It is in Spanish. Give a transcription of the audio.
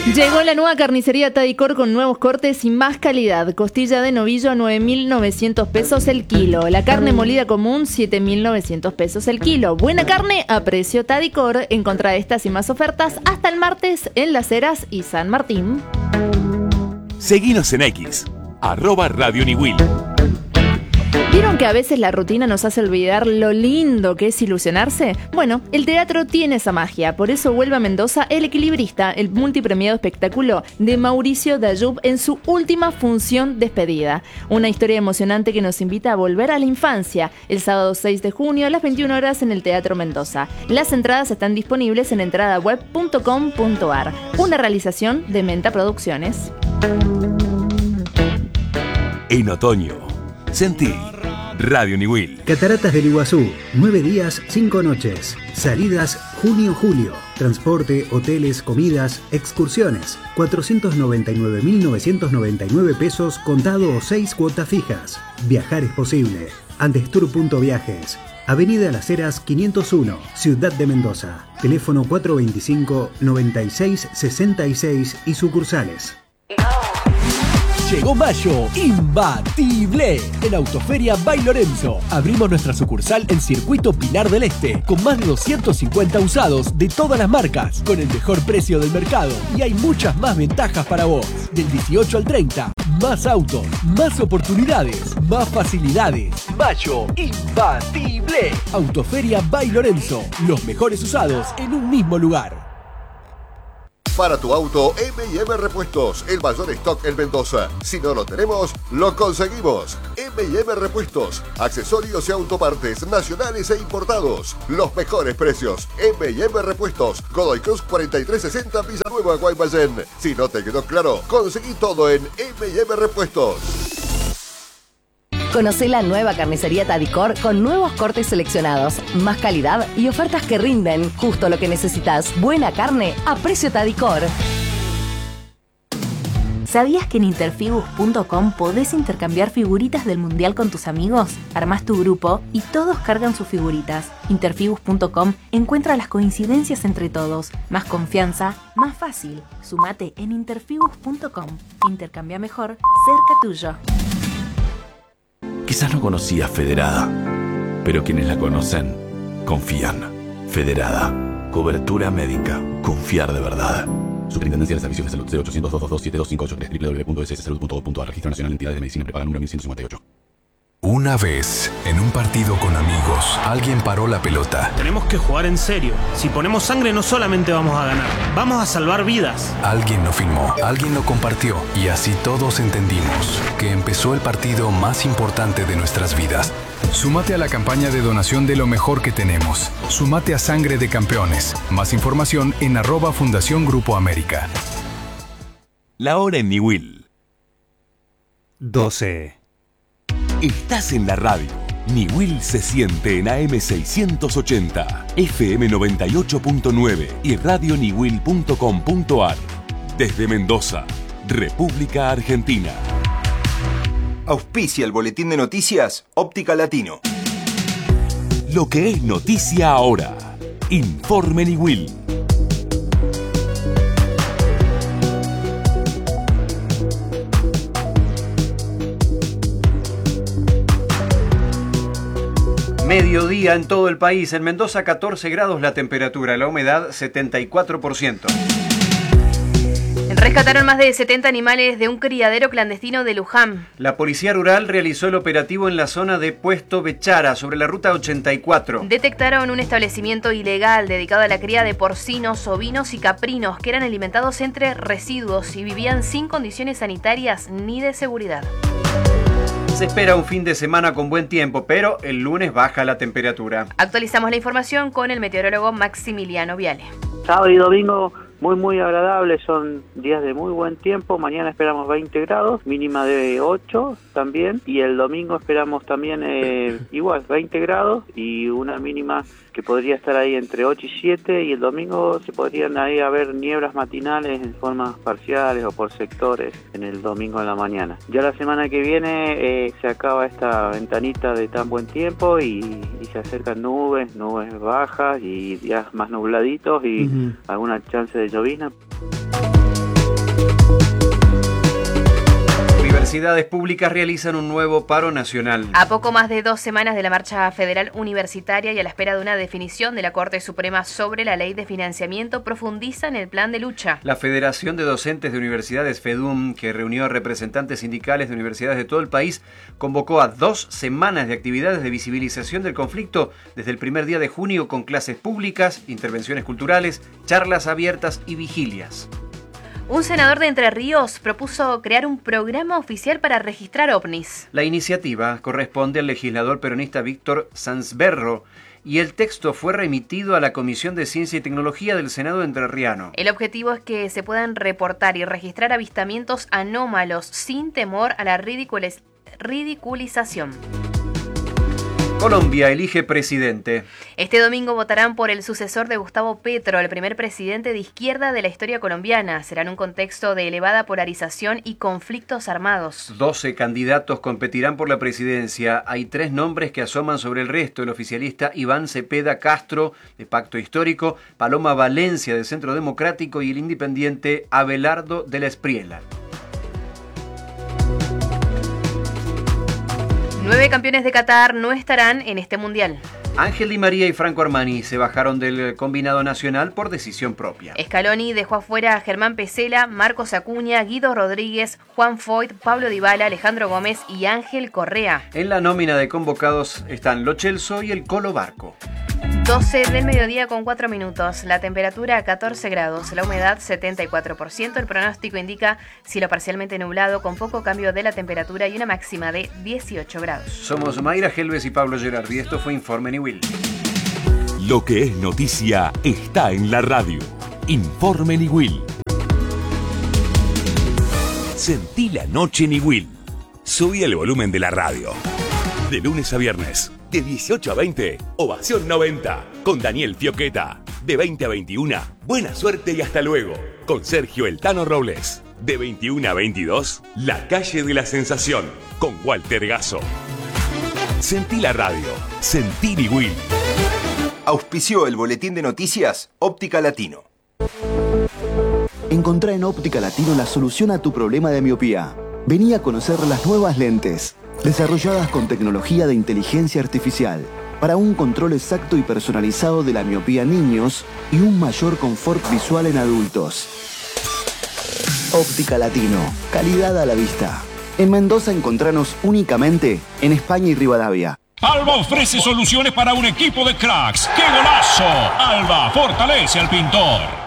Llegó la nueva carnicería Tadicor con nuevos cortes y más calidad. Costilla de novillo a 9.900 pesos el kilo. La carne molida común, 7.900 pesos el kilo. Buena carne a precio Tadicor. Encontrá estas y más ofertas hasta el martes en Las Heras y San Martín. Seguinos en X, @Radio Niwil. ¿Vieron que a veces la rutina nos hace olvidar lo lindo que es ilusionarse? Bueno, el teatro tiene esa magia, por eso vuelve a Mendoza El Equilibrista, el multipremiado espectáculo de Mauricio Dayub en su última función despedida. Una historia emocionante que nos invita a volver a la infancia, el sábado 6 de junio a las 21 horas en el Teatro Mendoza. Las entradas están disponibles en entradaweb.com.ar. Una realización de Menta Producciones. En otoño, sentí Radio Niwil. Cataratas del Iguazú, 9 días, 5 noches. Salidas junio-julio. Transporte, hoteles, comidas, excursiones. 499.999 pesos contado o 6 cuotas fijas. Viajar es posible. Andestour.viajes. Avenida Las Heras 501, Ciudad de Mendoza. Teléfono 425-9666 y sucursales. Llegó mayo, imbatible. En Autoferia by Lorenzo. Abrimos nuestra sucursal en Circuito Pinar del Este, con más de 250 usados de todas las marcas, con el mejor precio del mercado. Y hay muchas más ventajas para vos. Del 18 al 30, más autos, más oportunidades, más facilidades. Mayo, imbatible. Autoferia by Lorenzo. Los mejores usados en un mismo lugar. Para tu auto, M&M Repuestos, el mayor stock en Mendoza. Si no lo tenemos, lo conseguimos. M&M Repuestos, accesorios y autopartes nacionales e importados. Los mejores precios. M&M Repuestos, Godoy Cruz 4360 Villanueva, Guaymallén. Si no te quedó claro, conseguí todo en M&M Repuestos. Conocé la nueva carnicería Tadicor con nuevos cortes seleccionados, más calidad y ofertas que rinden. Justo lo que necesitas. Buena carne a precio Tadicor. ¿Sabías que en interfibus.com podés intercambiar figuritas del mundial con tus amigos? Armás tu grupo y todos cargan sus figuritas. Interfibus.com encuentra las coincidencias entre todos. Más confianza, más fácil. Sumate en interfibus.com. Intercambia mejor, cerca tuyo. Quizás no conocías Federada, pero quienes la conocen, confían. Federada. Cobertura médica. Confiar de verdad. Superintendencia de Servicios de Salud 0800-222-7258 www.sssalud.gov.ar. Registro Nacional de Entidades de Medicina Prepaga número 1158. Una vez, en un partido con amigos, alguien paró la pelota. Tenemos que jugar en serio. Si ponemos sangre no solamente vamos a ganar, vamos a salvar vidas. Alguien lo filmó, alguien lo compartió y así todos entendimos que empezó el partido más importante de nuestras vidas. Súmate a la campaña de donación de lo mejor que tenemos. Súmate a Sangre de Campeones. Más información en @Fundación Grupo América. La hora en Niwil. 12. Estás en la radio. Niwil se siente en AM 680, FM 98.9 y radioniwil.com.ar. Desde Mendoza, República Argentina. Auspicia el boletín de noticias Óptica Latino. Lo que es noticia ahora. Informe Niwil. Mediodía en todo el país. En Mendoza 14 grados la temperatura, la humedad 74%. Rescataron más de 70 animales de un criadero clandestino de Luján. La Policía Rural realizó el operativo en la zona de Puesto Bechara, sobre la ruta 84. Detectaron un establecimiento ilegal dedicado a la cría de porcinos, ovinos y caprinos que eran alimentados entre residuos y vivían sin condiciones sanitarias ni de seguridad. Se espera un fin de semana con buen tiempo, pero el lunes baja la temperatura. Actualizamos la información con el meteorólogo Maximiliano Viale. Sábado y domingo muy agradables, son días de muy buen tiempo. Mañana esperamos 20 grados, mínima de 8 también, y el domingo esperamos también igual 20 grados y una mínima que podría estar ahí entre 8 y 7, y el domingo se podrían ahí haber nieblas matinales en formas parciales o por sectores en el domingo en la mañana. Ya la semana que viene se acaba esta ventanita de tan buen tiempo y se acercan nubes bajas y días más nubladitos y alguna chance de llovizna. universidades públicas realizan un nuevo paro nacional. A poco más de 2 semanas de la marcha federal universitaria y a la espera de una definición de la Corte Suprema sobre la ley de financiamiento, profundizan el plan de lucha. La Federación de Docentes de Universidades, FEDUM, que reunió a representantes sindicales de universidades de todo el país, convocó a 2 semanas de actividades de visibilización del conflicto desde el primer día de junio, con clases públicas, intervenciones culturales, charlas abiertas y vigilias. Un senador de Entre Ríos propuso crear un programa oficial para registrar ovnis. La iniciativa corresponde al legislador peronista Víctor Sanzberro y el texto fue remitido a la Comisión de Ciencia y Tecnología del Senado entrerriano. El objetivo es que se puedan reportar y registrar avistamientos anómalos sin temor a la ridiculización. Colombia elige presidente. Este domingo votarán por el sucesor de Gustavo Petro, el primer presidente de izquierda de la historia colombiana. Será en un contexto de elevada polarización y conflictos armados. 12 candidatos competirán por la presidencia. Hay 3 nombres que asoman sobre el resto: el oficialista Iván Cepeda Castro, de Pacto Histórico, Paloma Valencia, de Centro Democrático, y el independiente Abelardo de la Espriela. 9 campeones de Qatar no estarán en este mundial. Ángel Di María y Franco Armani se bajaron del combinado nacional por decisión propia. Scaloni dejó afuera a Germán Pesela, Marcos Acuña, Guido Rodríguez, Juan Foyt, Pablo Dybala, Alejandro Gómez y Ángel Correa. En la nómina de convocados están Lo Celso y el Colo Barco. 12 del mediodía con 4 minutos. La temperatura a 14 grados, la humedad 74%. El pronóstico indica cielo parcialmente nublado con poco cambio de la temperatura y una máxima de 18 grados. Somos Mayra Gelves y Pablo Gerardi. Esto fue Informe Niwil. Lo que es noticia está en la radio. Informe Niwil. Sentí la noche Niwil. Subí el volumen de la radio. De lunes a viernes, de 18 a 20, Ovación 90, con Daniel Fioqueta. De 20 a 21, buena suerte y hasta luego, con Sergio El Tano Robles. De 21 a 22, La Calle de la Sensación, con Walter Gasso. Sentí la radio, sentí Niwil. Auspició el boletín de noticias Óptica Latino. Encontrá en Óptica Latino la solución a tu problema de miopía. Vení a conocer las nuevas lentes, desarrolladas con tecnología de inteligencia artificial, para un control exacto y personalizado de la miopía en niños y un mayor confort visual en adultos. Óptica Latino, calidad a la vista. En Mendoza encontranos únicamente en España y Rivadavia. Alba ofrece soluciones para un equipo de cracks. ¡Qué golazo! Alba fortalece al pintor.